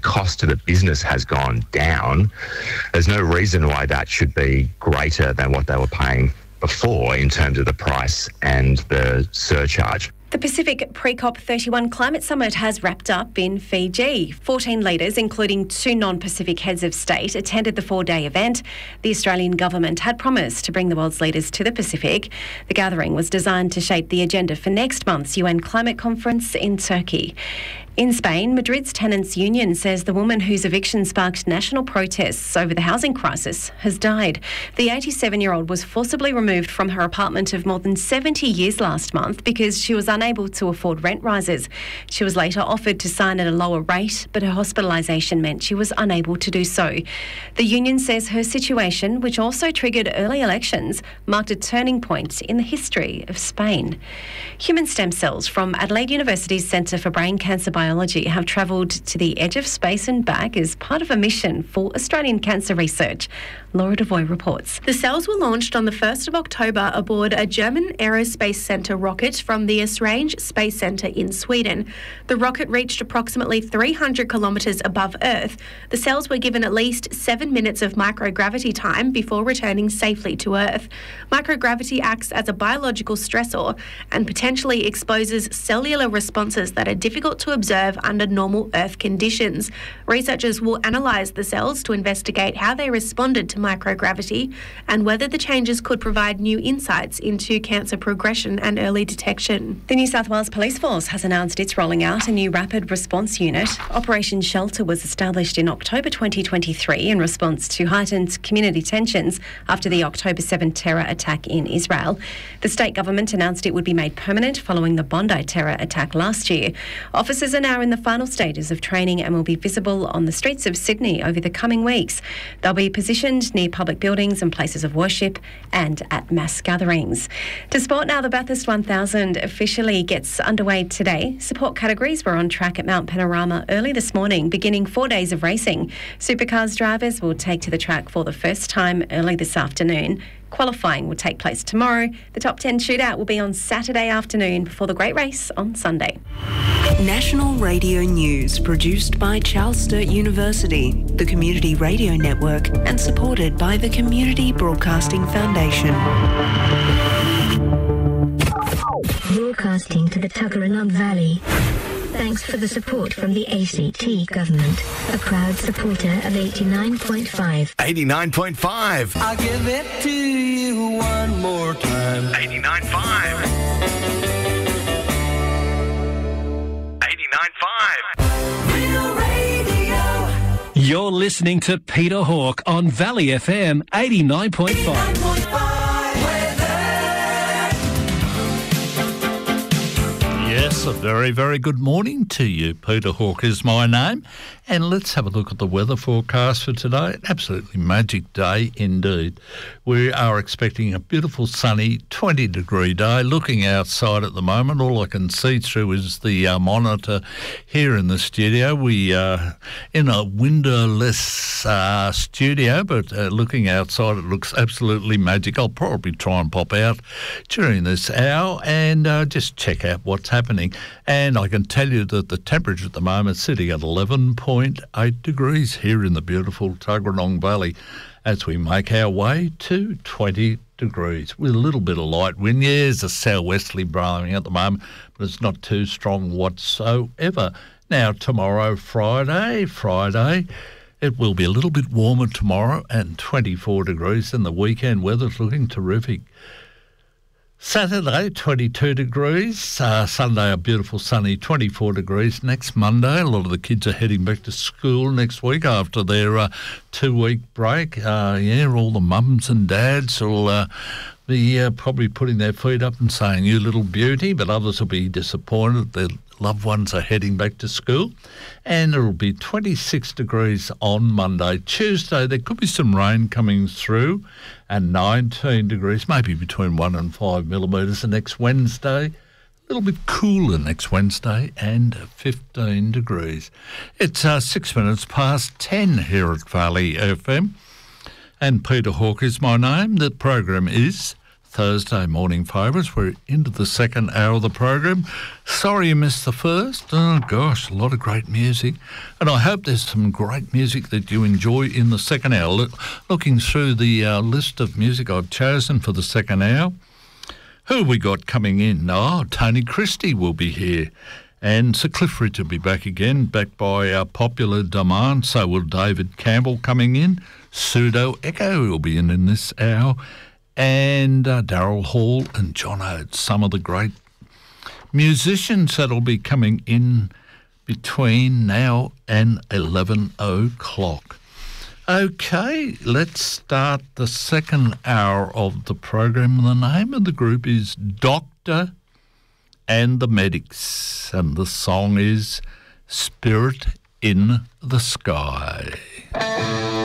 cost to the business has gone down, there's no reason why that should be greater than what they were paying before in terms of the price and the surcharge. The Pacific Pre-COP31 Climate Summit has wrapped up in Fiji. 14 leaders, including 2 non-Pacific heads of state, attended the 4-day event. The Australian government had promised to bring the world's leaders to the Pacific. The gathering was designed to shape the agenda for next month's UN Climate Conference in Turkey. In Spain, Madrid's tenants' union says the woman whose eviction sparked national protests over the housing crisis has died. The 87-year-old was forcibly removed from her apartment of more than 70 years last month because she was unable to afford rent rises. She was later offered to sign at a lower rate, but her hospitalisation meant she was unable to do so. The union says her situation, which also triggered early elections, marked a turning point in the history of Spain. Human stem cells from Adelaide University's Centre for Brain Cancer Biology have travelled to the edge of space and back as part of a mission for Australian cancer research. Laura Devoy reports. The cells were launched on the 1st of October aboard a German Aerospace Centre rocket from the Esrange Space Centre in Sweden. The rocket reached approximately 300 kilometres above Earth. The cells were given at least 7 minutes of microgravity time before returning safely to Earth. Microgravity acts as a biological stressor and potentially exposes cellular responses that are difficult to observe under normal Earth conditions. Researchers will analyse the cells to investigate how they responded to microgravity and whether the changes could provide new insights into cancer progression and early detection. The New South Wales Police Force has announced it's rolling out a new rapid response unit. Operation Shelter was established in October 2023 in response to heightened community tensions after the October 7 terror attack in Israel. The state government announced it would be made permanent following the Bondi terror attack last year. Officers are now in the final stages of training and will be visible on the streets of Sydney over the coming weeks. They'll be positioned near public buildings and places of worship and at mass gatherings. To sport now, the Bathurst 1000 officially gets underway today. Support categories were on track at Mount Panorama early this morning, beginning 4 days of racing. Supercars drivers will take to the track for the first time early this afternoon. Qualifying will take place tomorrow. The top 10 shootout will be on Saturday afternoon before the great race on Sunday. National Radio News, produced by Charles Sturt University, the Community Radio Network, and supported by the Community Broadcasting Foundation. Broadcasting to the Tuggeranong Valley. Thanks for the support from the ACT government, a proud supporter of 89.5. 89.5. I'll give it to you one more time. 89.5. 89.5. Real radio. You're listening to Peter Hawke on Valley FM 89.5. 89.5 Yes, a very, very good morning to you. Peter Hawke is my name. And let's have a look at the weather forecast for today. An absolutely magic day indeed. We are expecting a beautiful sunny 20-degree day. Looking outside at the moment, all I can see through is the monitor here in the studio. We are in a windowless studio, but looking outside, it looks absolutely magic. I'll probably try and pop out during this hour and just check out what's happening. And I can tell you that the temperature at the moment is sitting at 11.8 degrees here in the beautiful Tuggeranong Valley as we make our way to 20 degrees with a little bit of light wind. Yeah, there's a southwesterly blowing at the moment, but it's not too strong whatsoever. Now, tomorrow, Friday, it will be a little bit warmer tomorrow and 24 degrees, and the weekend weather's looking terrific. Saturday, 22 degrees. Sunday, a beautiful sunny 24 degrees. Next Monday, a lot of the kids are heading back to school next week after their 2-week break. All the mums and dads will be probably putting their feet up and saying, "You little beauty," but others will be disappointed their loved ones are heading back to school. And it'll be 26 degrees on Monday. Tuesday, there could be some rain coming through, and 19 degrees, maybe between 1 and 5 millimetres. And next Wednesday, a little bit cooler next Wednesday, and 15 degrees. It's 6 minutes past 10 here at Valley FM. And Peter Hawke is my name. The program is Thursday morning favourites. We're into the second hour of the program. Sorry you missed the first. Oh, gosh, a lot of great music. And I hope there's some great music that you enjoy in the second hour. Looking through the list of music I've chosen for the second hour, who have we got coming in? Oh, Tony Christie will be here. And Sir Cliff Richard will be back again, backed by our popular demand. So will David Campbell coming in. Pseudo Echo will be in this hour. And Daryl Hall and John Oates, some of the great musicians that'll be coming in between now and 11 o'clock. Okay, let's start the second hour of the program. The name of the group is Doctor and the Medics, and the song is Spirit in the Sky.